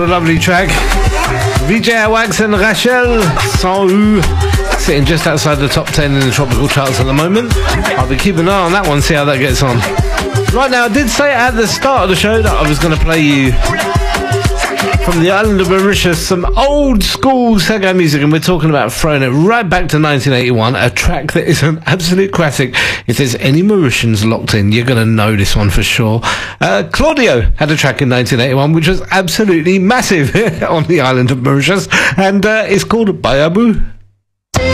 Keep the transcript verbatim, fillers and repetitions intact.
A lovely track. Vijay Wax and Rachel Sanhu sitting just outside the top ten in the tropical charts at the moment. I'll be keeping an eye on that one, see how that gets on. Right now, I did say at the start of the show that I was going to play you from the island of Mauritius some old school Sega music, and we're talking about throwing it right back to nineteen eighty-one, a track that is an absolute classic. If there's any Mauritians locked in, you're going to know this one for sure. Uh, Claudio had a track in nineteen eighty-one which was absolutely massive on the island of Mauritius, and uh, it's called Bayaboo.